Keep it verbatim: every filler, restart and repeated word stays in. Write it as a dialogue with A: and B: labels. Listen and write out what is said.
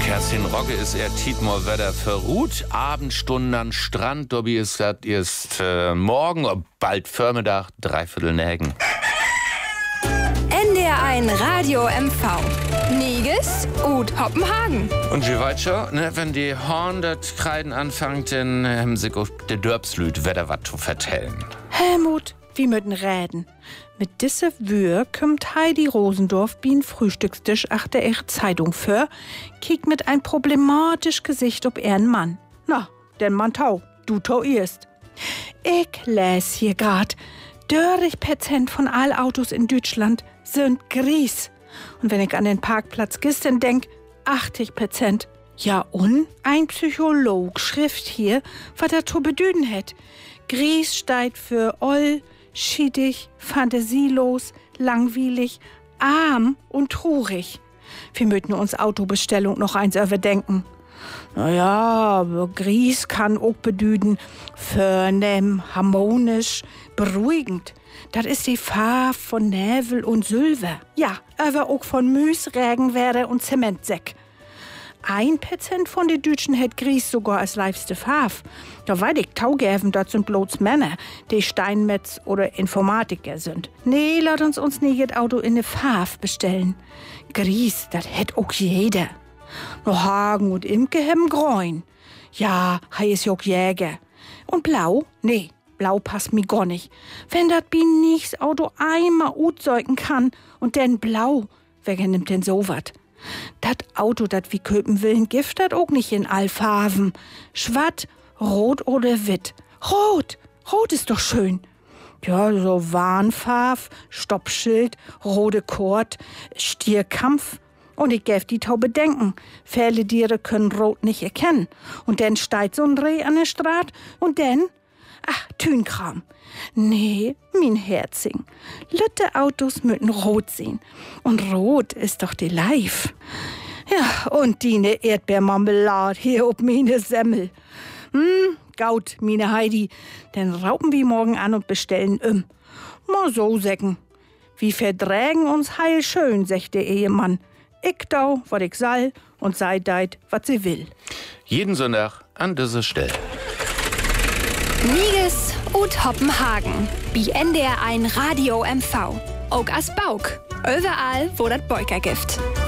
A: Kerstin Rogge ist er Tietmar Wetter verruht. Abendstunden an Strand, Dobby ist das erst äh, morgen, bald Vormittag, dreiviertel Nägen.
B: N D R eins Radio M V. Niges und Hoppenhagen.
A: Und je weiter, ne, wenn die Horn das Kreiden anfangen, dann haben sie auch der Dörpslüd Wetter was zu vertellen.
C: Helmut, wie müssen reden. Mit disse Wür kommt Heidi Rosendorf bien Frühstückstisch achter ihre Zeitung für, kiekt mit ein problematisch Gesicht ob ihren Mann. Na, den Mann tau, du tau erst. Ich läs hier grad, dreißig Prozent von all Autos in Deutschland sind Gries. Und wenn ich an den Parkplatz gestern denk, achtzig Prozent. Ja, und ein Psycholog schrift hier, was er zu bedüden hätt. Gries steht für oll, schiedig, fantasielos, langweilig, arm und trurig. Wir möchten uns Autobestellung noch eins überdenken. Naja, aber Gries kann auch bedüden vornehm, harmonisch, beruhigend. Das ist die Farbe von Nebel und Silber. Ja, aber auch von Müs, Regenwerde und Zementsäck. Ein Prozent von den Deutschen hat Gries sogar als liebste Farbe. Da weiß ich taugäven, das sind bloß Männer, die Steinmetz oder Informatiker sind. Nee, lass uns uns nie das Auto in eine Farbe bestellen. Gries, das hätt auch jeder. Nur Hagen und Imke haben Gräun. Ja, hei ist ja auch Jäger. Und Blau? Nee, Blau passt mir gar nicht. Wenn das bin nichts Auto einmal utzeugen kann und denn Blau, wer nimmt denn so wat? Das Auto, das wir köpen willen, gibt das auch nicht in all Farben. Schwarz, rot oder witt. Rot, rot ist doch schön. Ja, so Warnfarb, Stoppschild, rote Kord, Stierkampf. Und ich gäf die Tau bedenken. Viele Tiere können rot nicht erkennen. Und dann steigt so ein Reh an der Straße. Und dann? Ach, Tünkram. Nee, mein Herzing. Lütte Autos müssen rot sehen. Und rot ist doch die Life. Ja, und die ne Erdbeermarmelade hier ob meine Semmel. Hm, gaut, meine Heidi. Dann rauben wir morgen an und bestellen um. Mal so säcken. Wir verdrägen uns heil schön, sagt der Ehemann. Ich tau, wat ich sall, und sei deit, wat sie will.
A: Jeden Sonntag an dieser Stelle.
B: Niges und Hoppenhagen. Bi N D R eins Radio M V. Auch as Bauk. Überall, wo das Beuker gibt.